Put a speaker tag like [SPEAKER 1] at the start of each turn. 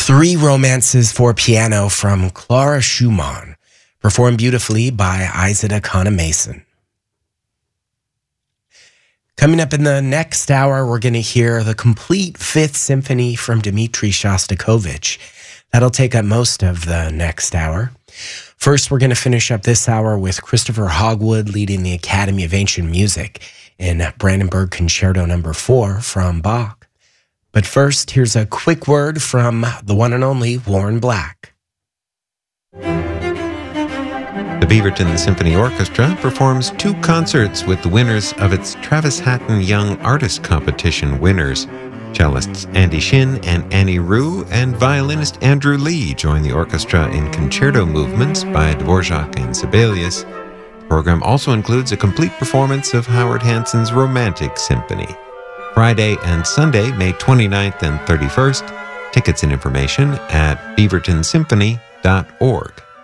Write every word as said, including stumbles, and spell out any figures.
[SPEAKER 1] Three Romances for Piano from Clara Schumann, performed beautifully by Isida Kana-Mason. Coming up in the next hour, we're going to hear the complete Fifth Symphony from Dmitri Shostakovich. That'll take up most of the next hour. First, we're going to finish up this hour with Christopher Hogwood leading the Academy of Ancient Music in Brandenburg Concerto number four from Bach. But first, here's a quick word from the one and only Warren Black.
[SPEAKER 2] The Beaverton Symphony Orchestra performs two concerts with the winners of its Travis Hatton Young Artist Competition winners. Cellists Andy Shin and Annie Rue and violinist Andrew Lee join the orchestra in concerto movements by Dvorak and Sibelius. The program also includes a complete performance of Howard Hanson's Romantic Symphony. Friday and Sunday, May twenty-ninth and thirty-first. Tickets and information at beaverton symphony dot org.